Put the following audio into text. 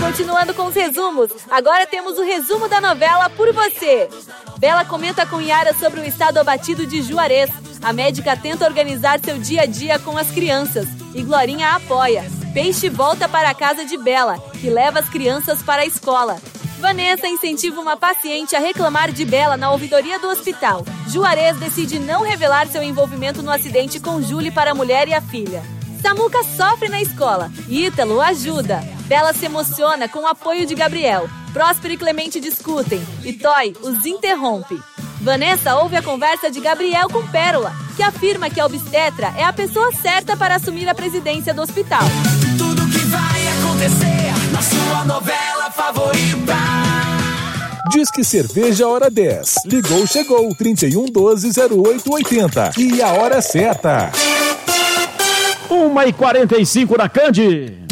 Continuando com os resumos, agora temos o resumo da novela Por Você. Bela comenta com Yara sobre o estado abatido de Juarez. A médica tenta organizar seu dia a dia com as crianças e Glorinha a apoia. Peixe volta para a casa de Bela, que leva as crianças para a escola. Vanessa incentiva uma paciente a reclamar de Bela na ouvidoria do hospital. Juarez decide não revelar seu envolvimento no acidente com Julie para a mulher e a filha. Samuca sofre na escola e Ítalo ajuda. Bela se emociona com o apoio de Gabriel. Próspero e Clemente discutem e Toy os interrompe. Vanessa ouve a conversa de Gabriel com Pérola, que afirma que a obstetra é a pessoa certa para assumir a presidência do hospital. Tudo que vai acontecer na sua novela favorita. Disque Cerveja Hora 10. Ligou, chegou. 3112-0880. E a hora certa. 1h45 na Candi.